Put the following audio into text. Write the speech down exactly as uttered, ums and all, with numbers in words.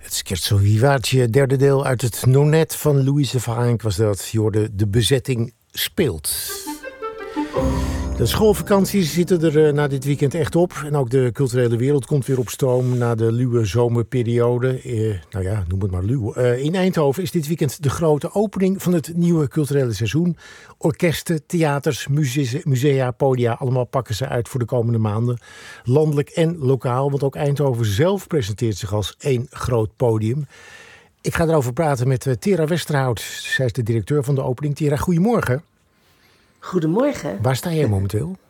Het Scherzo Vivace, derde deel uit het Nonet van Louise Varenk was dat. Je hoorde De Bezetting Speelt. De schoolvakanties zitten er uh, na dit weekend echt op. En ook de culturele wereld komt weer op stoom na de luwe zomerperiode. Uh, nou ja, noem het maar luw. Uh, in Eindhoven is dit weekend de grote opening van het nieuwe culturele seizoen. Orkesten, theaters, musea, musea, podia, allemaal pakken ze uit voor de komende maanden. Landelijk en lokaal, want ook Eindhoven zelf presenteert zich als één groot podium. Ik ga erover praten met uh, Tera Westerhout. Zij is de directeur van de opening. Tera, goedemorgen. Goedemorgen. Waar sta jij momenteel?